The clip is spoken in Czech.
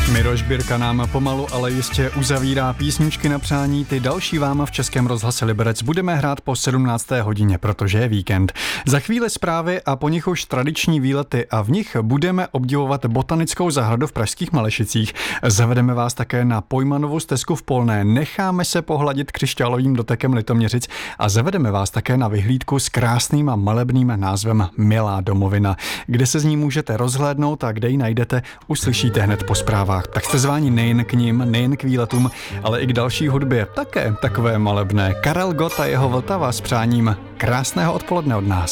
Miroš Birka nám pomalu, ale jistě uzavírá písničky na přání. Ty další vám v Českém rozhlase Liberec budeme hrát po 17. hodině, protože je víkend. Za chvíli zprávy a po nich už tradiční výlety a v nich budeme obdivovat botanickou zahradu v pražských Malešicích. Zavedeme vás také na Pojmanovou stezku v Polné, necháme se pohladit křišťálovým dotekem Litoměřic a zavedeme vás také na vyhlídku s krásným a malebným názvem Milá domovina. Kde se z ní můžete rozhlédnout a kde ji najdete, uslyšíte hned po zprávách. Tak jste zváni nejen k nim, nejen k výletům, ale i k další hudbě, také takové malebné. Karel Gott a jeho Vltava s přáním krásného odpoledne od nás.